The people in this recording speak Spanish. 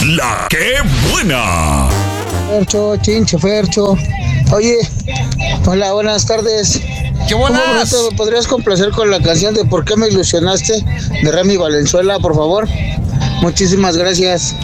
La que buena. Fercho, chinche, Fercho. Oye, hola, buenas tardes. ¡Qué ¿Cómo no buenas! te podrías complacer con la canción de ¿Por qué me ilusionaste? De Remy Valenzuela, por favor? Muchísimas gracias.